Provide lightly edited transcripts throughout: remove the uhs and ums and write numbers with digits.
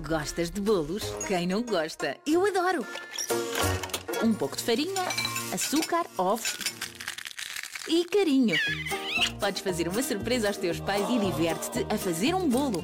Gostas de bolos? Quem não gosta? Eu adoro! Um pouco de farinha, açúcar, ovos e carinho. Podes fazer uma surpresa aos teus pais e diverte-te a fazer um bolo.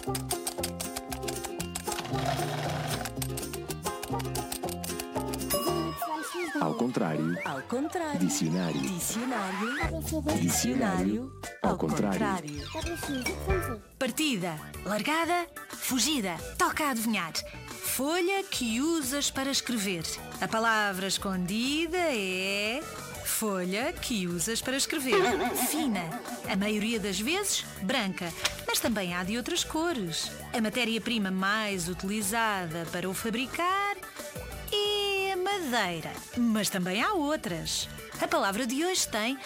Ao contrário. Ao contrário. Dicionário. Dicionário. Dicionário. Ao contrário. Partida, largada, fugida. Toca a adivinhar. Folha que usas para escrever. A palavra escondida é folha que usas para escrever. Fina, a maioria das vezes branca, mas também há de outras cores. A matéria-prima mais utilizada para o fabricar é a madeira, mas também há outras. A palavra de hoje tem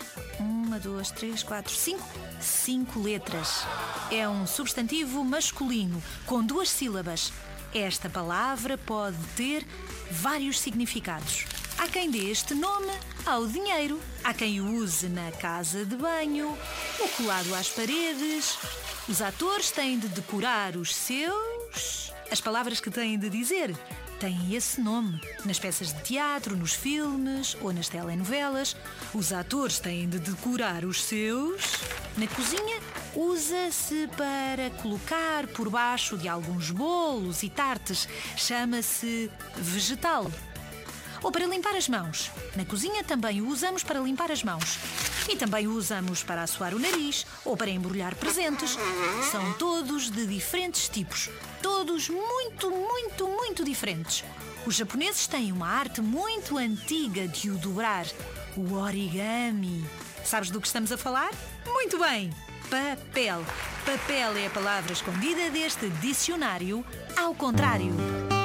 5 letras. É um substantivo masculino com 2 sílabas. Esta palavra pode ter vários significados. Há quem dê este nome ao dinheiro, há quem o use na casa de banho, ou colado às paredes. Os atores têm de decorar os seus... As palavras que têm de dizer têm esse nome. Nas peças de teatro, nos filmes ou nas telenovelas, os atores têm de decorar os seus. Na cozinha, usa-se para colocar por baixo de alguns bolos e tartes. Chama-se vegetal. Ou para limpar as mãos. Na cozinha também o usamos para limpar as mãos. E também o usamos para assoar o nariz ou para embrulhar presentes. São todos de diferentes tipos. Todos muito diferentes. Os japoneses têm uma arte muito antiga de o dobrar. O origami. Sabes do que estamos a falar? Muito bem! Papel. Papel é a palavra escondida deste dicionário ao contrário.